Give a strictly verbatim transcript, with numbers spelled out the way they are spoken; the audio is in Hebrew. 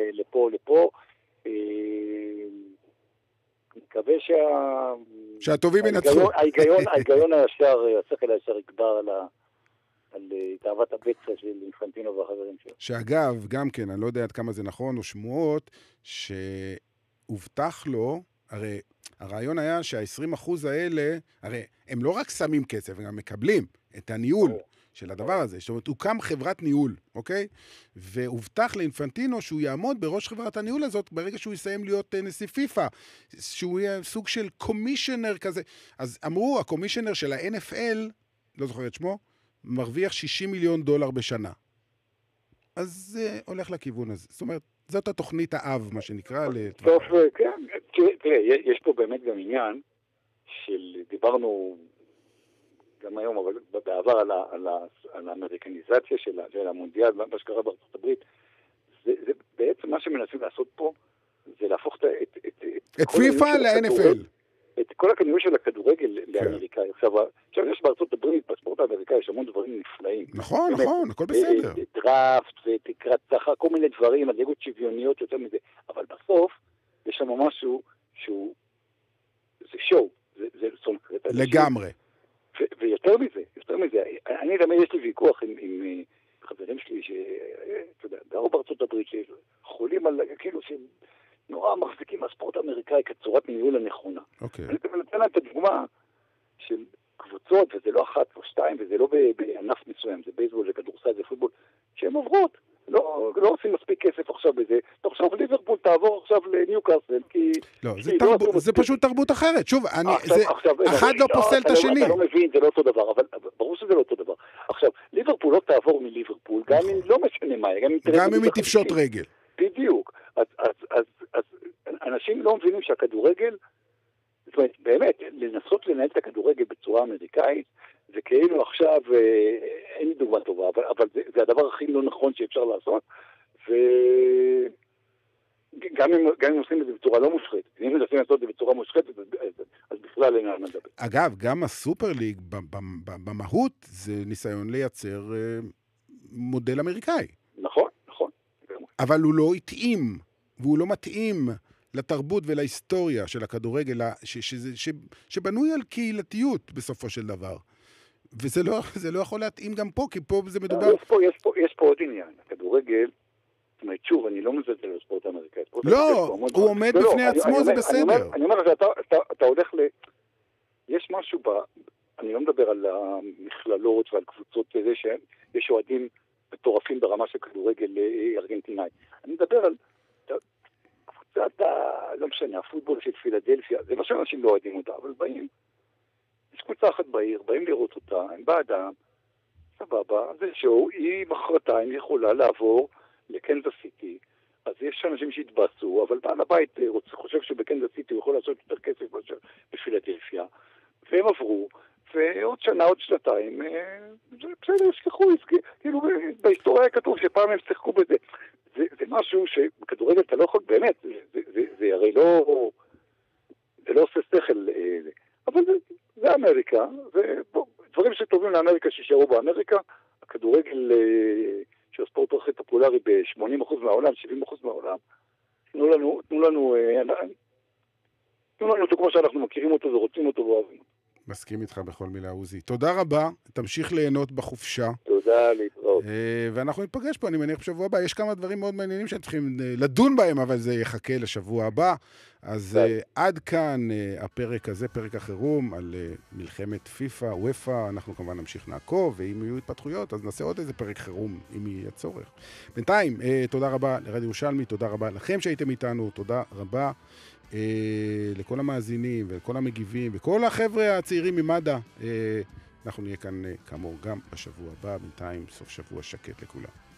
לפה, לפה. מקווה שה... שהטובים ינצחו. ההיגיון הישר, השכל הישר יגבר על ה... על תאוות הבצע של אינפנטינו והחברים שלו. שאגב, גם כן, אני לא יודע עד כמה זה נכון, או שמועות, שהובטח לו, הרי הרעיון היה שה-עשרים אחוז האלה, הרי הם לא רק שמים כסף, הם גם מקבלים את הניהול של הדבר הזה. זאת אומרת, הוקם חברת ניהול, אוקיי? והובטח לאינפנטינו שהוא יעמוד בראש חברת הניהול הזאת, ברגע שהוא יסיים להיות נשיא פיפה, שהוא יהיה סוג של קומישיונר כזה. אז אמרו, הקומישיונר של ה-אן אף אל, לא זוכר את שמו, מרוויח שישים מיליון דולר בשנה. אז זה הולך לכיוון הזה. זאת אומרת, זאת התוכנית האב, מה שנקרא. טוב, כן. תראה, יש פה באמת גם עניין של, דיברנו גם היום, אבל בעבר על, על, על האמריקניזציה של, של המונדיאל, מה שקרה בארצות הברית. זה, זה בעצם מה שמנסים לעשות פה, זה להפוך את, את, את, את פיפה ל-אן אף אל. את כל הכינוי של הכדורגל לאמריקאי. עכשיו, עכשיו יש בארצות הברית, בספורט האמריקאי, יש המון דברים נפלאים. נכון, נכון, הכל בסדר. דראפט ותקרת שכר, כל מיני דברים, הליגות שוויוניות יותר מזה. אבל בסוף, יש שם משהו שהוא, זה שואו. לגמרי. ויותר מזה, יותר מזה. אני תמיד יש לי ויכוח עם חברים שלי, שאתה יודע, גרו בארצות הברית, שחולים על, כאילו שהם נורא מחזיקים מהספורט האמריקאי כצורת ניהול הנכונה. אוקיי. אני נותן להם את הדוגמה של קבוצות, וזה לא אחת או שתיים, וזה לא בענף מסוים, זה בייסבול, זה כדורסל, זה פוטבול, שהן עוברות. לא, לא עושים מספיק כסף עכשיו בזה. תחשוב, ליברפול תעבור עכשיו לניוקאסל, כי... לא, זה, תרב... לא זה פשוט תרבות אחרת. שוב, אני, עכשיו, זה... עכשיו, אחד לא, לא פוסל את השני. אתה לא מבין, זה לא אותו דבר, אבל ברור שזה לא אותו דבר. עכשיו, ליברפול לא תעבור מליברפול, גם אם לא משנה מה, גם אם... גם אם היא תפשוט רגל. בדיוק. אז, אז, אז, אז אנשים לא מבינים שהכדורגל, זאת אומרת, באמת, לנסות לנהל את הכדורגל בצורה אמריקאית, זה כאילו עכשיו, אה, אין לי דוגמה טובה, אבל, אבל זה, זה הדבר הכי לא נכון שאפשר לעשות, וגם אם, גם אם עושים את זה בצורה לא מושחתת, אם מנסים לעשות את זה בצורה מושחתת, אז, אז, אז בכלל אין על מה לדבר. אגב, גם הסופר ליג, במהות, זה ניסיון לייצר אה, מודל אמריקאי. נכון, נכון. אבל הוא לא התאים, והוא לא מתאים לתרבות ולהיסטוריה של הכדורגל, ש, שזה, ש, שבנוי על קהילתיות בסופו של דבר. וזה לא, זה לא יכול להתאים גם פה, כי פה זה מדובר... יש פה, יש פה, יש פה עוד עניין. הכדורגל, זאת אומרת, שוב, אני לא מזלזל לספורט האמריקאי. לא, הוא עומד בפני עצמו, זה בסדר. אני אומר שאתה הולך ל... יש משהו ב... אני לא מדבר על המכללות ועל קבוצות כזה, שיש אוהדים מטורפים ברמה של כדורגל ארגנטינאי. אני מדבר על קבוצת, לא משנה, הפוטבול של פילדלפיה, זה לא שאנשים לא אוהדים אותה, אבל באים, יש קבוצה אחת בעיר, באים לראות אותה, הם באדם, סבבה, זה שואו, היא מחרתיים יכולה לעבור לקנזס סיטי, אז יש אנשים שהתבאסו, אבל בעל הבית חושב שבקנזס סיטי הוא יכול לעשות יותר כסף מאשר בפילדלפיה, והם עברו, ועוד שנה, עוד שנתיים, זה בסדר, ישכחו, כאילו בהיסטוריה כתוב שפעם הם שיחקו בזה. זה, זה משהו שבכדורגל אתה לא יכול, באמת, זה, זה, זה, זה הרי לא, זה לא עושה שכל, אבל זה, זה אמריקה, ודברים שטובים לאמריקה שישארו באמריקה, הכדורגל של הספורט הכי פופולרי ב-שמונים אחוז מהעולם, שבעים אחוז מהעולם, תנו לנו, תנו לנו, תנו לנו אותו כמו שאנחנו מכירים אותו ורוצים אותו ואוהבים אותו. מסכים איתך בכל מילה, עוזי. תודה רבה, תמשיך ליהנות בחופשה. תודה, להתראות. ואנחנו נתפגש פה, אני מניח בשבוע הבא. יש כמה דברים מאוד מעניינים שאתם צריכים לדון בהם, אבל זה יחכה לשבוע הבא. אז עד כאן הפרק הזה, פרק החירום, על מלחמת פיפה, וופא. אנחנו כמובן נמשיך לעקוב, ואם יהיו התפתחויות, אז נעשה עוד איזה פרק חירום, אם יהיה צורך. בינתיים, תודה רבה לרדיו ירושלמי, תודה רבה לכם שהייתם איתנו, תודה רבה. לכל המאזינים ולכל המגיבים וכל החבר'ה הצעירים ממד"א. אנחנו נהיה כאן כאמור גם בשבוע הבא, בינתיים סוף שבוע שקט לכולם.